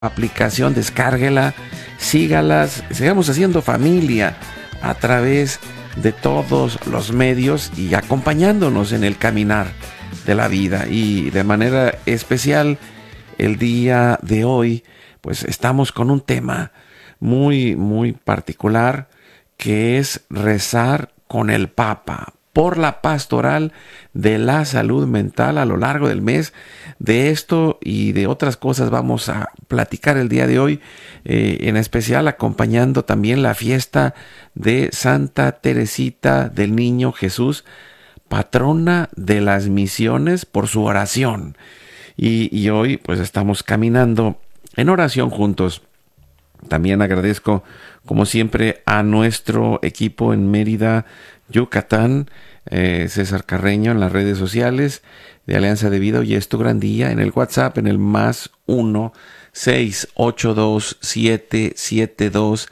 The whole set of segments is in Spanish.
aplicación, descárguela, sígalas, sigamos haciendo familia a través de todos los medios y acompañándonos en el caminar de la vida. Y de manera especial el día de hoy, pues estamos con un tema muy particular, que es rezar con el Papa por la pastoral de la salud mental a lo largo del mes. De esto y de otras cosas vamos a platicar el día de hoy, en especial acompañando también la fiesta de Santa Teresita del Niño Jesús, patrona de las misiones, por su oración. Y hoy pues estamos caminando en oración juntos. También agradezco, como siempre, a nuestro equipo en Mérida, Yucatán, César Carreño en las redes sociales de Alianza de Vida. Hoy es tu gran día. En el WhatsApp, en el +1 682 772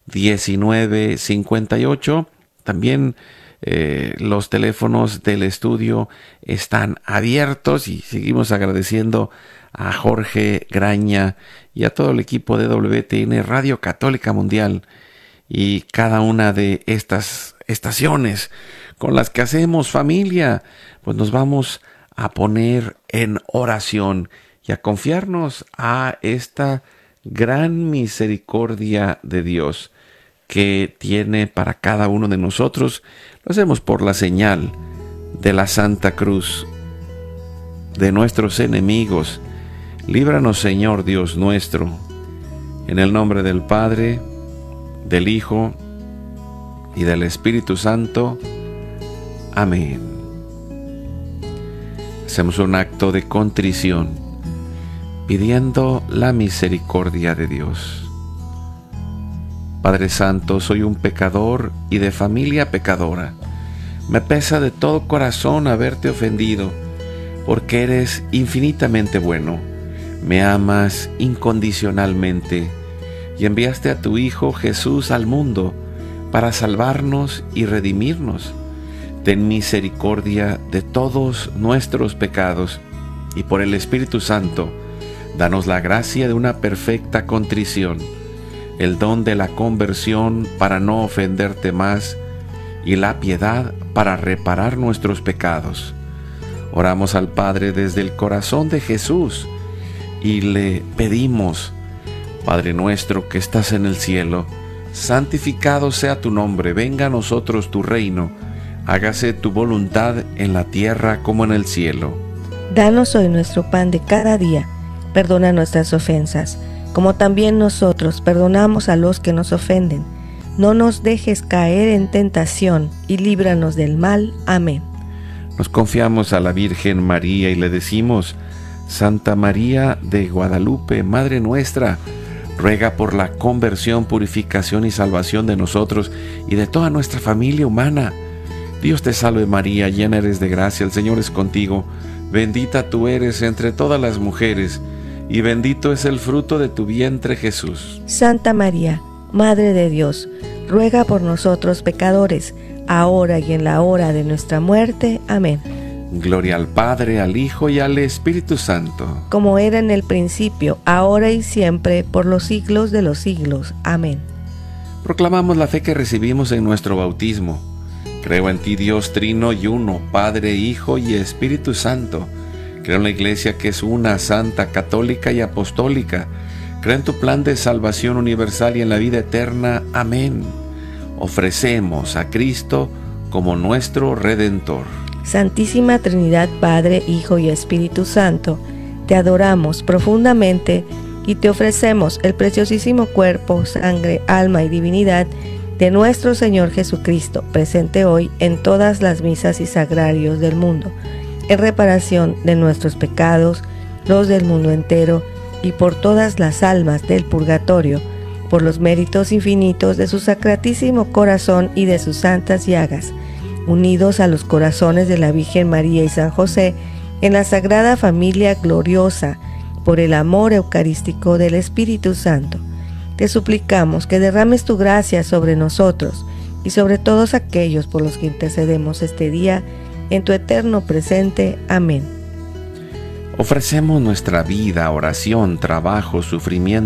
1958. También los teléfonos del estudio están abiertos y seguimos agradeciendo a Jorge Graña y a todo el equipo de WTN Radio Católica Mundial y cada una de estas estaciones con las que hacemos familia. Pues nos vamos a poner en oración y a confiarnos a esta gran misericordia de Dios que tiene para cada uno de nosotros. Lo hacemos por la señal de la Santa Cruz de nuestros enemigos. Líbranos, Señor Dios nuestro, en el nombre del Padre, del Hijo y del Espíritu Santo. Amén. Hacemos un acto de contrición, pidiendo la misericordia de Dios. Padre Santo, soy un pecador y de familia pecadora. Me pesa de todo corazón haberte ofendido, porque eres infinitamente bueno. Me amas incondicionalmente y enviaste a tu Hijo Jesús al mundo para salvarnos y redimirnos. Ten misericordia de todos nuestros pecados y por el Espíritu Santo, danos la gracia de una perfecta contrición, el don de la conversión para no ofenderte más y la piedad para reparar nuestros pecados. Oramos al Padre desde el corazón de Jesús y le pedimos: Padre nuestro que estás en el cielo, santificado sea tu nombre, venga a nosotros tu reino, hágase tu voluntad en la tierra como en el cielo. Danos hoy nuestro pan de cada día, perdona nuestras ofensas, como también nosotros perdonamos a los que nos ofenden. No nos dejes caer en tentación y líbranos del mal. Amén. Nos confiamos a la Virgen María y le decimos: Santa María de Guadalupe, Madre nuestra, ruega por la conversión, purificación y salvación de nosotros y de toda nuestra familia humana. Dios te salve María, llena eres de gracia, el Señor es contigo. Bendita tú eres entre todas las mujeres, y bendito es el fruto de tu vientre, Jesús. Santa María, Madre de Dios, ruega por nosotros pecadores, ahora y en la hora de nuestra muerte. Amén. Gloria al Padre, al Hijo y al Espíritu Santo. Como era en el principio, ahora y siempre, por los siglos de los siglos. Amén. Proclamamos la fe que recibimos en nuestro bautismo. Creo en ti, Dios trino y uno, Padre, Hijo y Espíritu Santo. Creo en la Iglesia que es una, santa, católica y apostólica. Creo en tu plan de salvación universal y en la vida eterna. Amén. Ofrecemos a Cristo como nuestro Redentor. Santísima Trinidad, Padre, Hijo y Espíritu Santo, te adoramos profundamente y te ofrecemos el preciosísimo cuerpo, sangre, alma y divinidad de nuestro Señor Jesucristo, presente hoy en todas las misas y sagrarios del mundo, en reparación de nuestros pecados, los del mundo entero, y por todas las almas del purgatorio, por los méritos infinitos de su sacratísimo corazón y de sus santas llagas, unidos a los corazones de la Virgen María y San José, en la Sagrada Familia gloriosa, por el amor eucarístico del Espíritu Santo. Te suplicamos que derrames tu gracia sobre nosotros y sobre todos aquellos por los que intercedemos este día, en tu eterno presente. Amén. Ofrecemos nuestra vida, oración, trabajo, sufrimiento